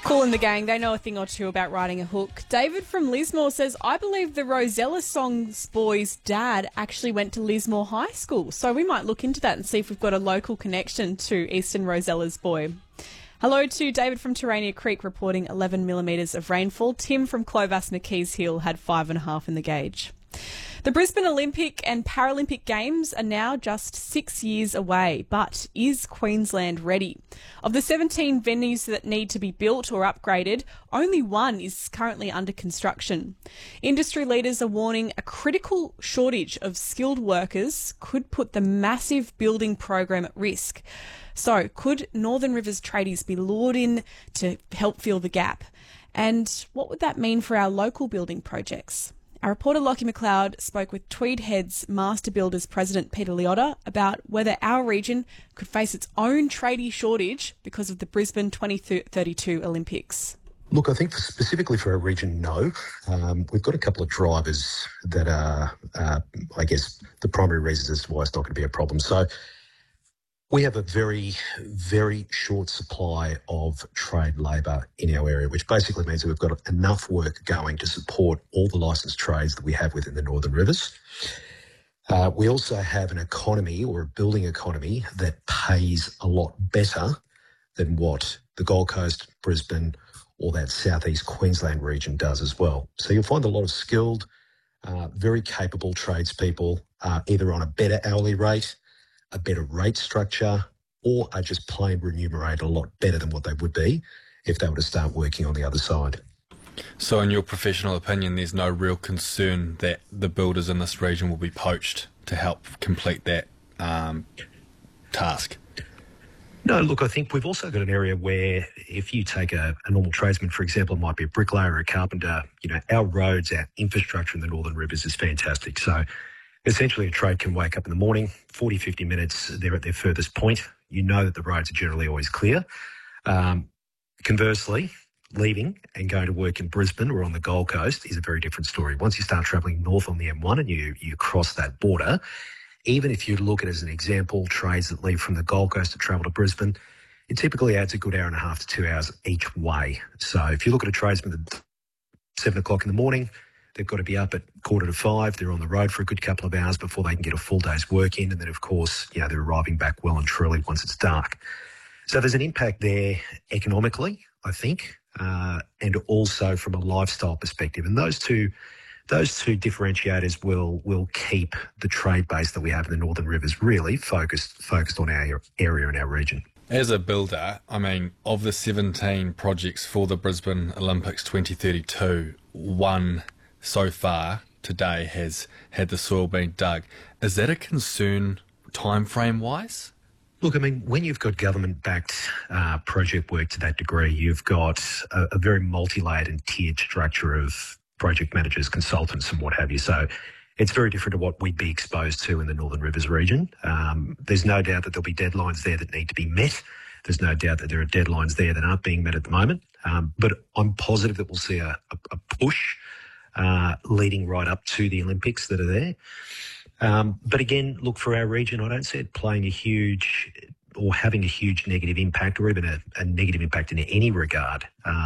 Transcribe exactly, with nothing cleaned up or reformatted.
Cool in the gang, they know a thing or two about riding a hook. David from Lismore says, I believe the Rosella Songs boy's dad actually went to Lismore High School, so we might look into that and see if we've got a local connection to Eastern Rosella's boy. Hello to David from Terania Creek reporting eleven millimetres of rainfall. Tim from Clovis McKees Hill had five and a half in the gauge. The Brisbane Olympic and Paralympic Games are now just six years away, but is Queensland ready? Of the seventeen venues that need to be built or upgraded, only one is currently under construction. Industry leaders are warning a critical shortage of skilled workers could put the massive building program at risk. So, could Northern Rivers tradies be lured in to help fill the gap? And what would that mean for our local building projects? Our reporter Lockie McLeod spoke with Tweed Heads Master Builders President Peter Liotta about whether our region could face its own tradie shortage because of the Brisbane twenty thirty-two Olympics. Look, I think for specifically for our region, no. Um, we've got a couple of drivers that are, uh, I guess, the primary reasons as to why it's not going to be a problem. So we have a very, very short supply of trade labour in our area, which basically means that we've got enough work going to support all the licensed trades that we have within the Northern Rivers. Uh, we also have an economy or a building economy that pays a lot better than what the Gold Coast, Brisbane or that southeast Queensland region does as well. So you'll find a lot of skilled, uh, very capable tradespeople uh, either on a better hourly rate, a better rate structure, or are just plain remunerated a lot better than what they would be if they were to start working on the other side. So in your professional opinion, there's no real concern that the builders in this region will be poached to help complete that um, task? No, look, I think we've also got an area where if you take a, a normal tradesman, for example, it might be a bricklayer or a carpenter, you know, our roads, our infrastructure in the Northern Rivers is fantastic. So essentially, a trade can wake up in the morning, forty, fifty minutes, they're at their furthest point. You know that the roads are generally always clear. Um, conversely, leaving and going to work in Brisbane or on the Gold Coast is a very different story. Once you start travelling north on the M one and you, you cross that border, even if you look at it as an example, trades that leave from the Gold Coast to travel to Brisbane, it typically adds a good hour and a half to two hours each way. So if you look at a tradesman at seven o'clock in the morning, they've got to be up at quarter to five. They're on the road for a good couple of hours before they can get a full day's work in. And then, of course, you know, they're arriving back well and truly once it's dark. So there's an impact there economically, I think, uh, and also from a lifestyle perspective. And those two those two differentiators will will keep the trade base that we have in the Northern Rivers really focused focused on our area and our region. As a builder, I mean, of the seventeen projects for the Brisbane Olympics twenty thirty-two, one so far today has had the soil being dug. Is that a concern time frame wise? Look, I mean, when you've got government-backed uh, project work to that degree, you've got a, a very multi-layered and tiered structure of project managers, consultants and what have you. So it's very different to what we'd be exposed to in the Northern Rivers region. Um, there's no doubt that there'll be deadlines there that need to be met. There's no doubt that there are deadlines there that aren't being met at the moment. Um, but I'm positive that we'll see a, a, a push Uh, leading right up to the Olympics that are there. Um, but again, look, for our region, I don't see it playing a huge or having a huge negative impact or even a, a negative impact in any regard. Um,